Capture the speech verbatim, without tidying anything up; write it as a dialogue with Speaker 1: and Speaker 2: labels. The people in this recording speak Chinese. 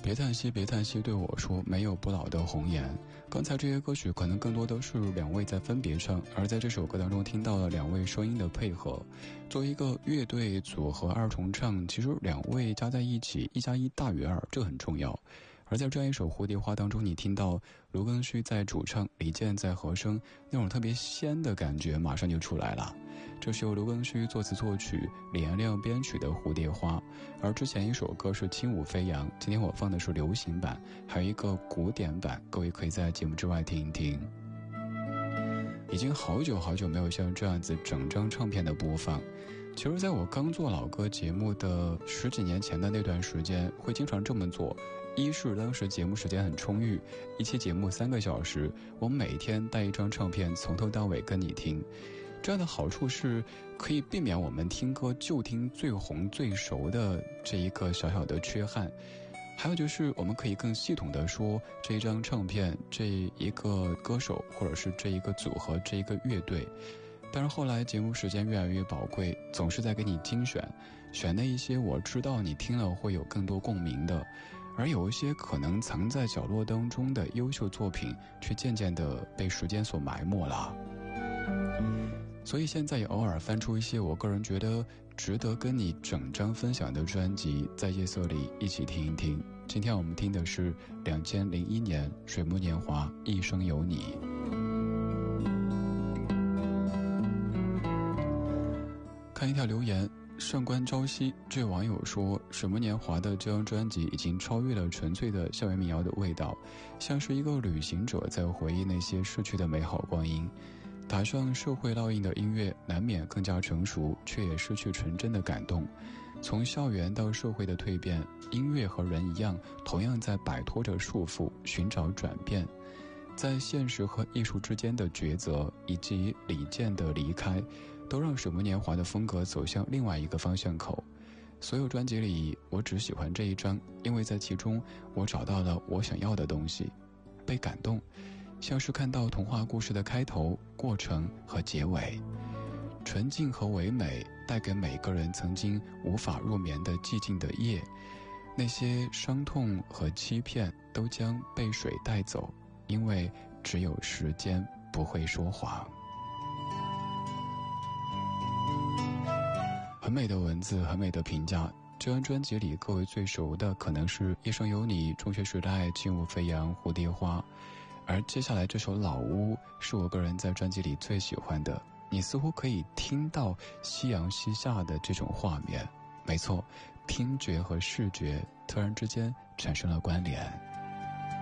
Speaker 1: 别叹息别叹息对我说，没有不老的红颜。刚才这些歌曲可能更多都是两位在分别唱，而在这首歌当中听到了两位声音的配合。作为一个乐队组合二重唱，其实两位加在一起一加一大于二，这很重要。而在这样一首《蝴蝶花》当中，你听到卢庚戌在主唱，李健在和声，那种特别仙的感觉马上就出来了。这是由卢庚戌作词作曲，李延亮编曲的《蝴蝶花》，而之前一首歌是《轻舞飞扬》，今天我放的是流行版，还有一个古典版，各位可以在节目之外听一听。已经好久好久没有像这样子整张唱片的播放。其实在我刚做老歌节目的十几年前的那段时间，会经常这么做。一是当时节目时间很充裕，一期节目三个小时，我每天带一张唱片从头到尾跟你听。这样的好处是可以避免我们听歌就听最红最熟的这一个小小的缺憾，还有就是我们可以更系统地说这一张唱片，这一个歌手，或者是这一个组合，这一个乐队。但是后来节目时间越来越宝贵，总是在给你精选，选那一些我知道你听了会有更多共鸣的，而有一些可能藏在角落当中的优秀作品，却渐渐地被时间所埋没了。所以现在也偶尔翻出一些我个人觉得值得跟你整张分享的专辑，在夜色里一起听一听。今天我们听的是两千零一年水木年华一生有你。看一条留言，上官朝夕，这位网友说，水木年华的这张专辑已经超越了纯粹的校园民谣的味道，像是一个旅行者在回忆那些逝去的美好光阴。打上社会烙印的音乐难免更加成熟，却也失去纯真的感动。从校园到社会的蜕变，音乐和人一样，同样在摆脱着束缚，寻找转变。在现实和艺术之间的抉择，以及李健的离开，都让水木年华的风格走向另外一个方向口。所有专辑里，我只喜欢这一张，因为在其中我找到了我想要的东西，被感动，像是看到童话故事的开头、过程和结尾。纯净和唯美带给每个人曾经无法入眠的寂静的夜，那些伤痛和欺骗都将被水带走，因为只有时间不会说谎。很美的文字，很美的评价。这张专辑里各位最熟的可能是一生有你、中学时代、轻舞飞扬、蝴蝶花，而接下来这首老屋是我个人在专辑里最喜欢的。你似乎可以听到夕阳西下的这种画面，没错，听觉和视觉突然之间产生了关联。